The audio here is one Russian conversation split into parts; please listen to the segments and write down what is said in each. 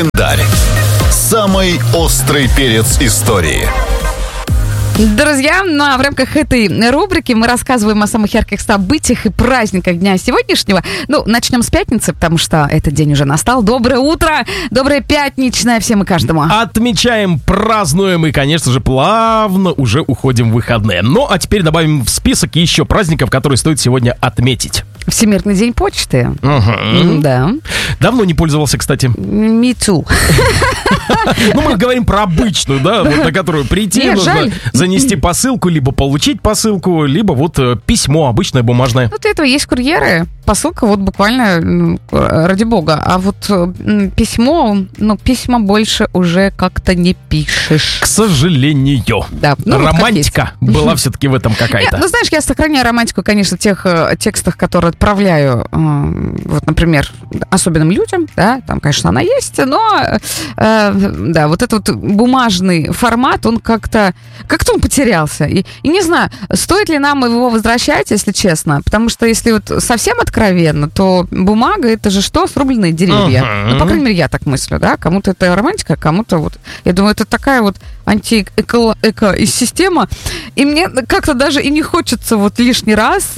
Календарь. Самый острый перец истории. Друзья, ну а в рамках этой рубрики мы рассказываем о самых ярких событиях и праздниках дня сегодняшнего. Ну, начнем с пятницы, потому что этот день уже настал. Доброе утро, доброе пятничное всем и каждому. Отмечаем, празднуем и, конечно же, плавно уже уходим в выходные. Ну, а теперь добавим в список еще праздников, которые стоит сегодня отметить. Всемирный день почты. Да. Давно не пользовался, кстати. Me too. Ну, мы говорим про обычную, да, вот на которую прийти, нужно занести посылку, либо получить посылку, либо вот письмо обычное бумажное. Ну, для этого есть курьеры. Посылка вот буквально ради бога. А вот письмо, ну, письма больше уже как-то не пишешь. К сожалению. Да. Ну, романтика вот была все-таки в этом какая-то. Ну, знаешь, я сохраняю романтику, конечно, в тех текстах, которые отправляю, вот, например, особенным людям, да, там, конечно, она есть, но, да, вот этот вот бумажный формат, он как-то он потерялся. И не знаю, стоит ли нам его возвращать, если честно, потому что если вот совсем откровенно, то бумага — это же что? Срубленные деревья. Ну, по крайней мере, я так мыслю, да, кому-то это романтика, кому-то вот, я думаю, это такая вот антиэко-система, и мне как-то даже и не хочется вот лишний раз,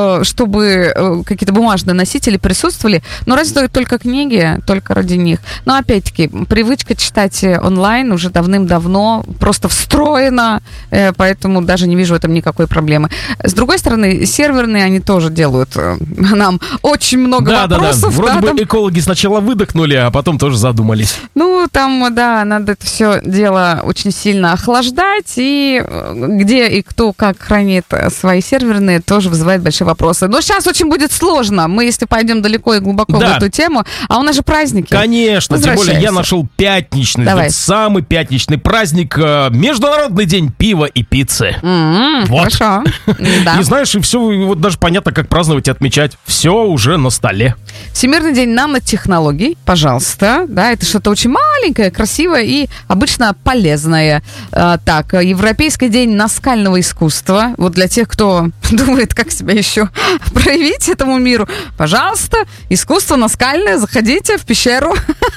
чтобы какие-то бумажные носители присутствовали, но разве только книги, только ради них. Но опять-таки, привычка читать онлайн уже давным-давно просто встроена, поэтому даже не вижу в этом никакой проблемы. С другой стороны, серверные, они тоже делают нам очень много вопросов. Да. Вроде бы экологи сначала выдохнули, а потом тоже задумались. Ну, там, да, надо это все дело очень сильно охлаждать, и где и кто как хранит свои серверные, тоже вызывает большие вопросы. Но сейчас очень будет сложно. Мы, если пойдем далеко и глубоко в эту тему, а у нас же праздники. Конечно, тем более я нашел пятничный, самый пятничный праздник, Международный день пива и пиццы. Вот. Хорошо. И знаешь, и все, вот даже понятно, как праздновать и отмечать. Все уже на столе. Всемирный день нанотехнологий, пожалуйста. Да, это что-то очень маленькое, красивое и обычно полезное. Так, Европейский день наскального искусства. Вот для тех, кто думает, как себя еще проявить этому миру, пожалуйста, искусство наскальное, заходите в пещеру.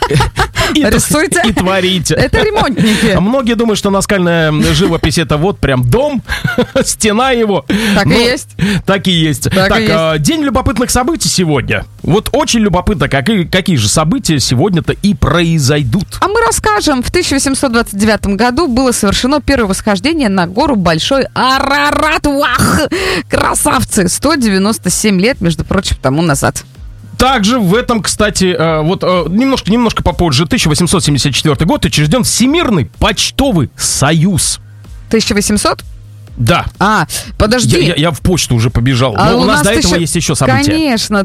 Рисуйте. И творите. Это ремонтники. Многие думают, что наскальная живопись — это вот прям дом, стена его. Так и есть. Так и есть. Так, день любопытных событий сегодня. Вот очень любопытно, какие же события сегодня-то и произойдут. А мы расскажем. В 1829 году было совершено первое восхождение на гору Большой Арарат. Вах! Красавцы! 197 лет, между прочим, тому назад. Также в этом, кстати, вот немножко попозже, 1874 год, учрежден Всемирный почтовый союз. 1800? Да. Подожди. Я в почту уже побежал. Но у нас до этого есть еще события. Конечно.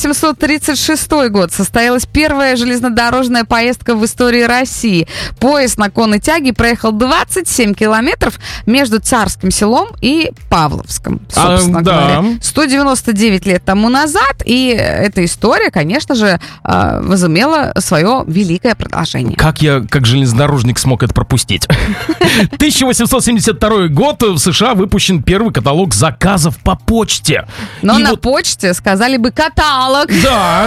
1836 год. Состоялась первая железнодорожная поездка в истории России. Поезд на конной тяге проехал 27 километров между Царским селом и Павловском, собственно говоря. 199 лет тому назад. И эта история, конечно же, возымела свое великое продолжение. Как я, как железнодорожник, смог это пропустить? 1872 год. В США выпущен первый каталог заказов по почте. Но на почте сказали бы каталог. Да.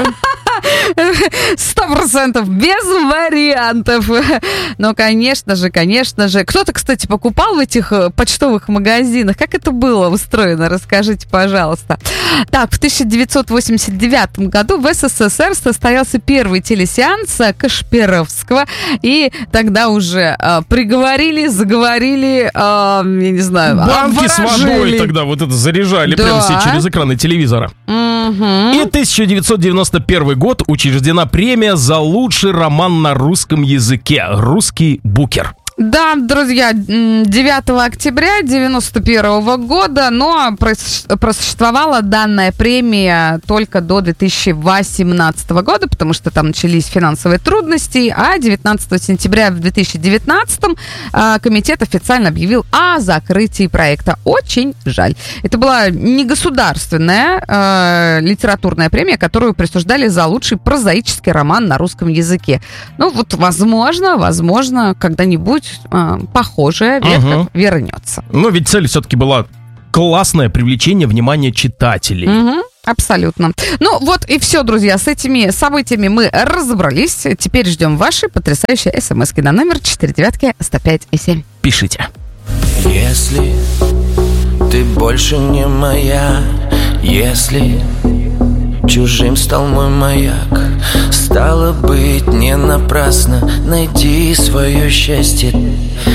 100%, без вариантов. Но, конечно же. Кто-то, кстати, покупал в этих почтовых магазинах. Как это было устроено? Расскажите, пожалуйста. Так, в 1989 году в СССР состоялся первый телесеанс Кашпировского. И тогда уже заговорили, я не знаю, банки с водой тогда вот это заряжали прямо все через экраны телевизора. И 1991 год учреждена премия за лучший роман на русском языке «Русский букер». Да, друзья, 9 октября 1991 года, но просуществовала данная премия только до 2018 года, потому что там начались финансовые трудности, а 19 сентября в 2019 комитет официально объявил о закрытии проекта. Очень жаль. Это была негосударственная литературная премия, которую присуждали за лучший прозаический роман на русском языке. Ну вот, возможно, когда-нибудь похожая ветка вернется. Но ведь цель все-таки была классное привлечение внимания читателей. Абсолютно. Ну вот и все, друзья, с этими событиями мы разобрались. Теперь ждем ваши потрясающие смски на номер 49105,7. Пишите. Если ты больше не моя, если чужим стал мой маяк, стало быть, не напрасно найди свое счастье.